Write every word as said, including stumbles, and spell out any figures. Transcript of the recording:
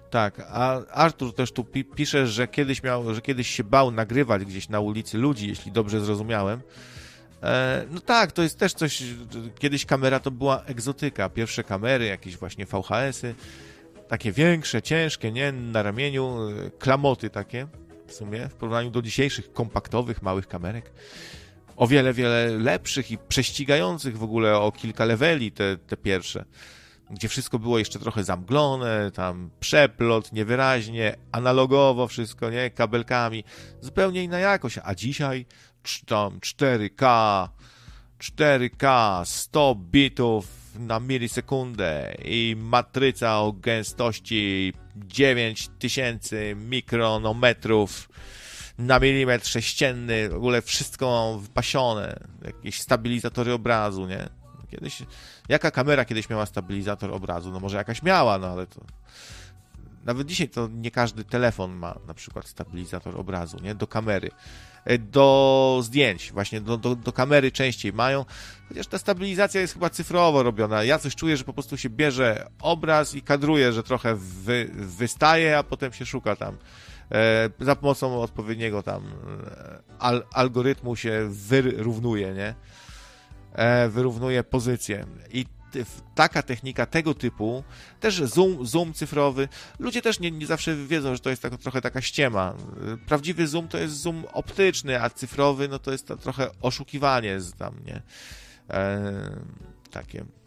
Tak, a Artur też tu pi- pisze, że kiedyś miał, że kiedyś się bał nagrywać gdzieś na ulicy ludzi, jeśli dobrze zrozumiałem. E, no tak, to jest też coś, kiedyś kamera to była egzotyka, pierwsze kamery, jakieś właśnie V H S-y, takie większe, ciężkie, nie, na ramieniu, klamoty takie, w sumie, w porównaniu do dzisiejszych kompaktowych, małych kamerek. O wiele, wiele lepszych i prześcigających w ogóle o kilka leveli te, te pierwsze, gdzie wszystko było jeszcze trochę zamglone, tam przeplot, niewyraźnie, analogowo wszystko, nie, kabelkami, zupełnie inna jakość, a dzisiaj tam cztery K, cztery K, sto bitów na milisekundę i matryca o gęstości dziewięć tysięcy mikronometrów na milimetr sześcienny, w ogóle wszystko wypasione, jakieś stabilizatory obrazu, nie? Kiedyś, jaka kamera kiedyś miała stabilizator obrazu? No może jakaś miała, no ale to... Nawet dzisiaj to nie każdy telefon ma na przykład stabilizator obrazu, nie? Do kamery. Do zdjęć, właśnie do, do, do kamery częściej mają, chociaż ta stabilizacja jest chyba cyfrowo robiona. Ja coś czuję, że po prostu się bierze obraz i kadruje, że trochę wy, wystaje, a potem się szuka tam. E, za pomocą odpowiedniego tam al, algorytmu się wyrównuje, nie? E, wyrównuje pozycję. I taka technika tego typu, też zoom, zoom cyfrowy, ludzie też nie, nie zawsze wiedzą, że to jest tak, trochę taka ściema. Prawdziwy zoom to jest zoom optyczny, a cyfrowy no to jest to trochę oszukiwanie z tam, nie? E, takie.